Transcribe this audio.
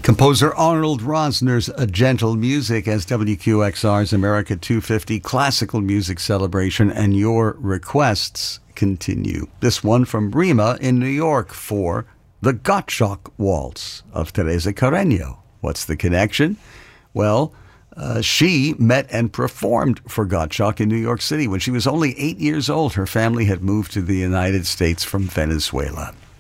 Composer Arnold Rosner's A Gentle Music as WQXR's America 250 Classical Music Celebration, and your requests continue. This one from Rima in New York for the Gottschalk Waltz of Teresa Carreño. What's the connection? Well, she met and performed for Gottschalk in New York City. When she was only 8 years old, her family had moved to the United States from Venezuela.